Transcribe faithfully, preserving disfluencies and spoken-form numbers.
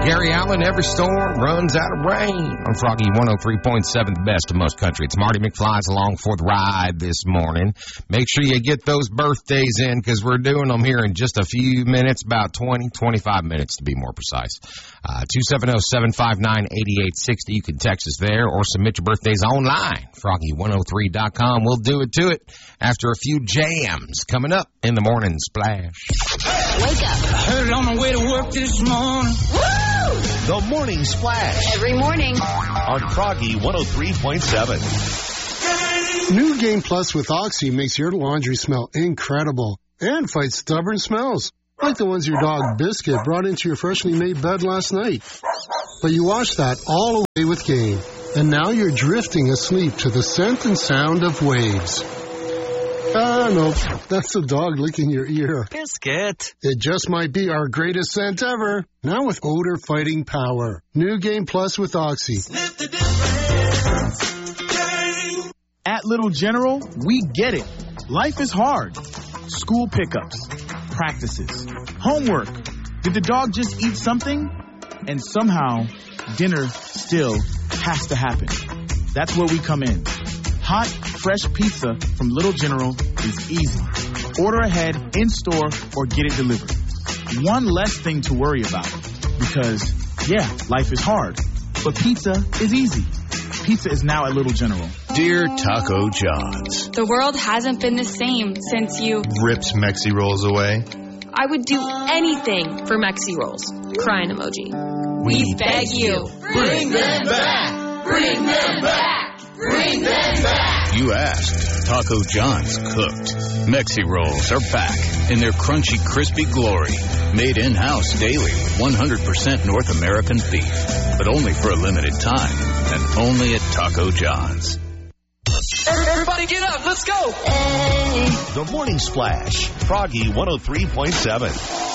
Gary Allen, every storm runs out of rain. On Froggy one oh three point seven, the best of most country. It's Marty McFly's along for the ride this morning. Make sure you get those birthdays in because we're doing them here in just a few minutes, about twenty, twenty-five minutes to be more precise. Uh, two seven zero, seven five nine, eight eight six zero. You can text us there or submit your birthdays online. froggy one oh three dot com. We'll do it to it after a few jams coming up in the morning splash. Wake up. I heard it on my way to work this morning. Woo! The Morning Splash. Every morning. On Froggy one oh three point seven. New Game Plus with Oxy makes your laundry smell incredible and fights stubborn smells, like the ones your dog Biscuit brought into your freshly made bed last night. But you washed that all away with Game, and now you're drifting asleep to the scent and sound of waves. Ah, no, that's a dog licking your ear. Biscuit. It just might be our greatest scent ever. Now with odor-fighting power. New Game Plus with Oxy. At Little General, we get it. Life is hard. School pickups, practices, homework. Did the dog just eat something? And somehow, dinner still has to happen. That's where we come in. Hot, fresh pizza from Little General is easy. Order ahead, in-store, or get it delivered. One less thing to worry about. Because, yeah, life is hard. But pizza is easy. Pizza is now at Little General. Dear Taco John's. The world hasn't been the same since you ripped Mexi Rolls away. I would do anything for Mexi Rolls. Crying emoji. We, we beg you. Bring them back. Bring them back. Bring them back. You asked. Taco John's cooked. Mexi Rolls are back in their crunchy, crispy glory. Made in-house daily with one hundred percent North American beef. But only for a limited time. And only at Taco John's. Everybody get up. Let's go. The Morning Splash. Froggy one oh three point seven.